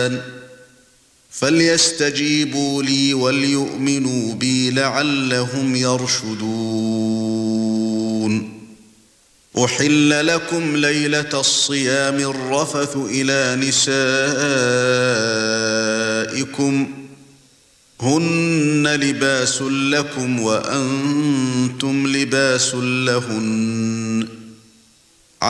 الرحمن فليستجيبوا لي وليؤمنوا بي لعلهم يرشدون أحل لكم ليلة الصيام الرفث إلى نسائكم هن لباس لكم وأنتم لباس لهن